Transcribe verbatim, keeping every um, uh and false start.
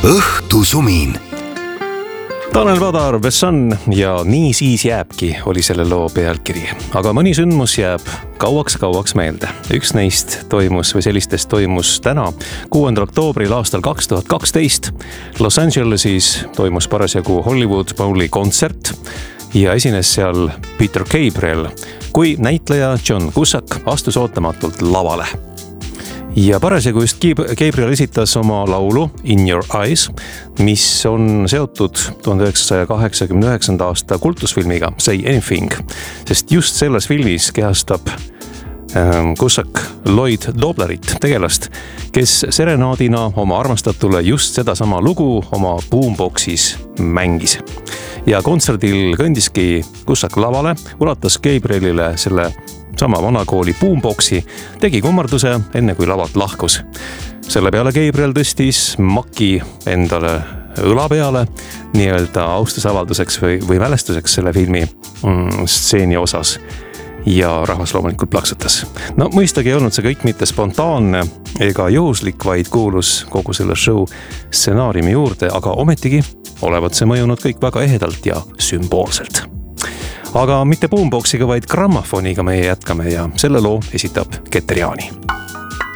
õhtusumin. Tanel Padar, The Sun ja Nii siis jääbki oli selle loo pealkiri. Aga mõni sündmus jääb kauaks-kauaks meelde. Üks neist toimus või sellistest toimus täna, kuuendal oktoobril aastal kaks tuhat kaksteist. Los Angelesis toimus parasjagu Hollywood Bowli kontsert ja esines seal Peter Gabriel, kui näitleja John Cusack astus ootamatult lavale. Ja parasjagu just Gabriel esitas oma laulu In Your Eyes, mis on seotud tuhande üheksasaja kaheksakümne üheksanda aasta kultusfilmiga Say Anything, sest just selles filmis kehastab ähm, Cusack Lloyd Doblerit, tegelast, kes serenaadina oma armastatule just sedasama lugu oma boomboxis mängis. Ja kontserdil kõndiski Cusack lavale, ulatas Gabrielile selle sama vanakooli boomboxi, tegi kummarduse enne kui lavalt lahkus. Selle peale Gabriel tõstis maki endale õla peale nii-öelda austusavalduseks või, või mälestuseks selle filmi mm, stseeni osas ja rahvas loomulikult plaksutas. No mõistagi ei olnud see kõik mitte spontaanne ega juhuslik, vaid kuulus kogu selle show stsenaariumi juurde, aga ometigi olevat see mõjunud kõik väga ehedalt ja sümboolselt. Aga mitte boomboxiga, vaid grammafoniga meie jätkame ja selle loo esitab Keter Jaani.